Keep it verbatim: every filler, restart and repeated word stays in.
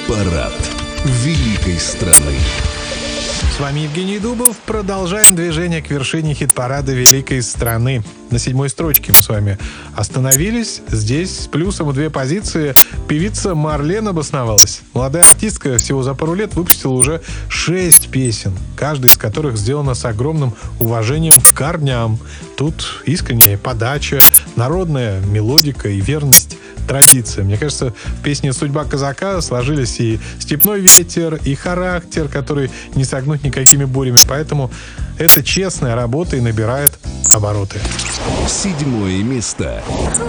Хит-парад великой страны. С вами Евгений Дубов. Продолжаем движение к вершине хит-парада великой страны. На седьмой строчке мы с вами остановились. Здесь с плюсом в две позиции певица Марлен обосновалась. Молодая артистка всего за пару лет выпустила уже шесть песен, каждая из которых сделана с огромным уважением к корням. Тут искренняя подача, народная мелодика и верность традиции. Мне кажется, в песне «Судьба казака» сложились и степной ветер, и характер, который не согнуть никакими бурями. Поэтому это честная работа и набирает обороты. Седьмое место.